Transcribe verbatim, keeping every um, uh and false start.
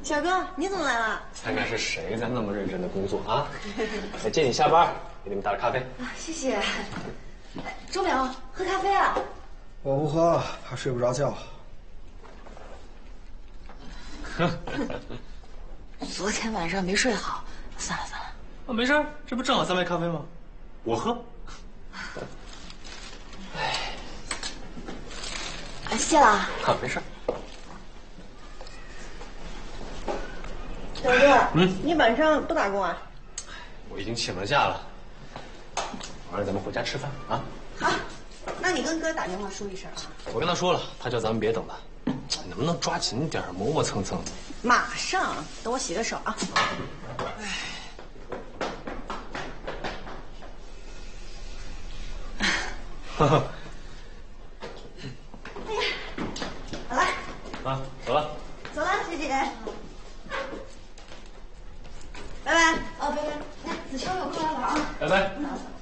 小哥，你怎么来了？ 看看是谁在那么认真的工作啊！来接你下班，给你们打个咖啡。 啊，谢谢。钟表，喝咖啡啊？ 我不喝，怕睡不着觉。 昨天晚上没睡好，算了算了。 啊，没事，这不正好三杯咖啡吗？我喝。 哎，谢了啊。 啊，没事。 小哥，嗯，你晚上不打工啊？ 我已经请了假了，晚上咱们回家吃饭啊。 好，那你跟哥打电话说一声啊。 我跟他说了，他叫咱们别等了，能不能抓紧点，磨磨蹭蹭的？ 马上，等我洗个手啊。哎。 哈哈。 哎呀，好了。 啊，走了。 走了，学姐。拜拜。哦，拜拜。来，子秋有空来玩啊。 拜拜。 嗯